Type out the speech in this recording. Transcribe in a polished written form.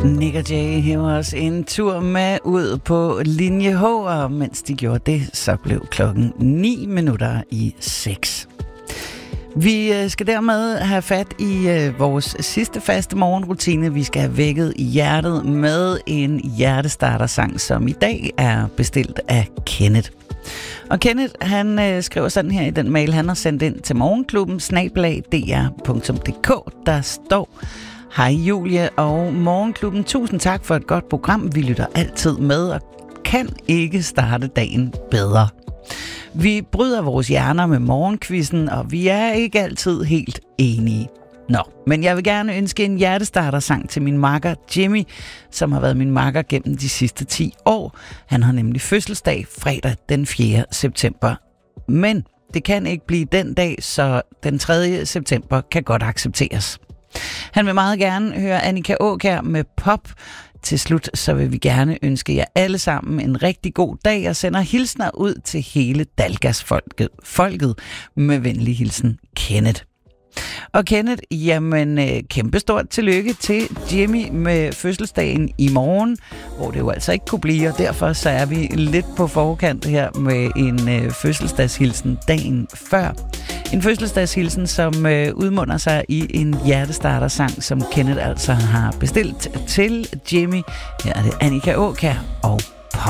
Nick og Jay hæver os en tur med ud på linje H, og mens de gjorde det, så blev klokken 6:09. Vi skal dermed have fat i vores sidste faste morgenrutine. Vi skal have vækket hjertet med en hjertestartersang, som i dag er bestilt af Kenneth. Og Kenneth, han skriver sådan her i den mail, han har sendt ind til morgenklubben @dr.dk. Der står: Hej Julie og Morgenklubben. Tusind tak for et godt program. Vi lytter altid med og kan ikke starte dagen bedre. Vi bryder vores hjerner med morgenquizzen, og vi er ikke altid helt enige. Nå, men jeg vil gerne ønske en hjertestartersang til min makker Jimmy, som har været min makker gennem de sidste 10 år. Han har nemlig fødselsdag fredag den 4. september. Men det kan ikke blive den dag, så den 3. september kan godt accepteres. Han vil meget gerne høre Annika Aakjær med Pop. Til slut så vil vi gerne ønske jer alle sammen en rigtig god dag og sender hilsner ud til hele Dalgas-folket med venlig hilsen Kenneth. Og Kenneth, jamen kæmpestort tillykke til Jimmy med fødselsdagen i morgen, hvor det jo altså ikke kunne blive, og derfor så er vi lidt på forkant her med en fødselsdagshilsen dagen før. En fødselsdagshilsen, som udmunder sig i en hjertestartersang, som Kenneth altså har bestilt til Jimmy. Her er det Annika Aakjær og